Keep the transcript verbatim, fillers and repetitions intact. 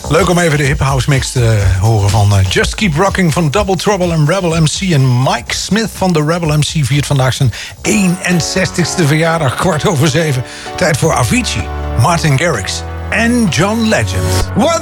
Leuk om even de hip house mix te horen van uh, Just Keep Rocking van Double Trouble en Rebel M C. En Mike Smith van de Rebel M C viert vandaag zijn eenenzestigste verjaardag, kwart over zeven. Tijd voor Avicii, Martin Garrix en John Legend. What